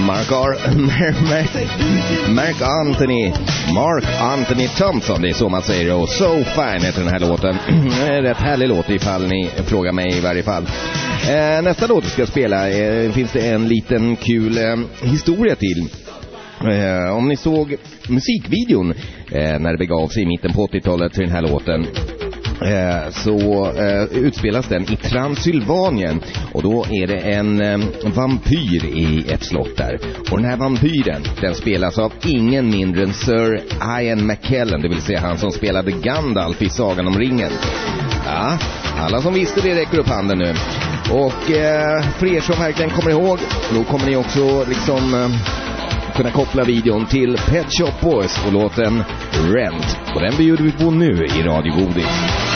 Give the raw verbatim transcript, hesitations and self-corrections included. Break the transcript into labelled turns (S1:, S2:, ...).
S1: Mark, Ar- Mark Anthony Mark Anthony Thompson, det är så man säger. Och So Fine heter den här låten. Rätt härlig låt ifall ni frågar mig i varje fall. eh, Nästa låt vi ska spela eh, finns det en liten kul eh, historia till. eh, Om ni såg musikvideon eh, när det begav sig i mitten på åttiotalet till den här låten, Eh, så eh, utspelas den i Transylvanien. Och då är det en eh, vampyr i ett slott där. Och den här vampyren, den spelas av ingen mindre än Sir Ian McKellen, det vill säga han som spelade Gandalf i Sagan om ringen. Ja, alla som visste det räcker upp handen nu. Och eh, för er som verkligen kommer ihåg, då kommer ni också liksom eh, kunna koppla videon till Pet Shop Boys och låten Rent. Och den bjuder vi på nu i Radio Godis.